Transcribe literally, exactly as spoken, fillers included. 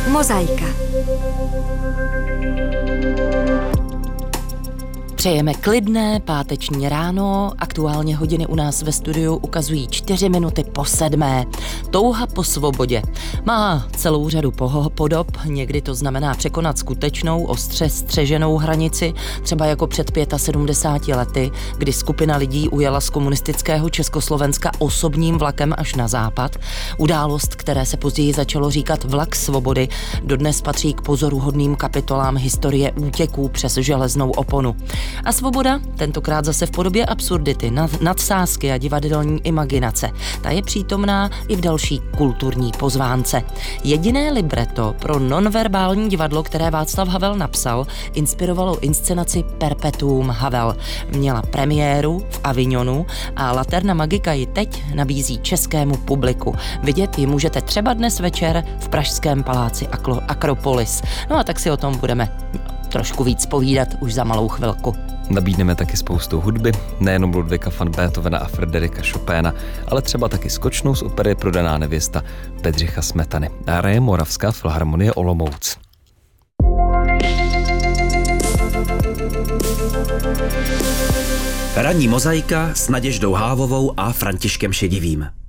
Mozaika. Přejeme klidné páteční ráno, aktuálně hodiny u nás ve studiu ukazují čtyři minuty po sedmé. Touha po svobodě má celou řadu podob, někdy to znamená překonat skutečnou, ostře střeženou hranici, třeba jako před sedmdesáti pěti lety, kdy skupina lidí ujela z komunistického Československa osobním vlakem až na západ. Událost, které se později začalo říkat vlak svobody, dodnes patří k pozoruhodným kapitolám historie útěků přes železnou oponu. A svoboda, tentokrát zase v podobě absurdity, nad, nadsázky a divadelní imaginace. Ta je přítomná i v další kulturní pozvánce. Jediné libreto pro nonverbální divadlo, které Václav Havel napsal, inspirovalo inscenaci Perpetuum Havel. Měla premiéru v Avignonu a Laterna Magica ji teď nabízí českému publiku. Vidět ji můžete třeba dnes večer v pražském paláci Akropolis. No a tak si o tom budeme trošku víc povídat už za malou chvilku. Nabídneme taky spoustu hudby, nejenom Ludvíka van Beethovena a Frederika Chopina, ale třeba taky skočnou z opery Prodaná nevěsta Bedřicha Smetany. A hraje Moravská filharmonie Olomouc. Ranní mozaika s Naděždou Hávovou a Františkem Šedivým.